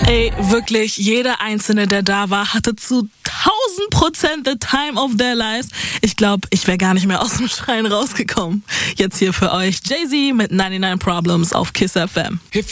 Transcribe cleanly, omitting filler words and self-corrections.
Ey, wirklich, jeder Einzelne, der da war, hatte zu 1000% the time of their lives. Ich glaube, ich wäre gar nicht mehr aus dem Schreien rausgekommen. Jetzt hier für euch Jay-Z mit 99 Problems auf KISS FM.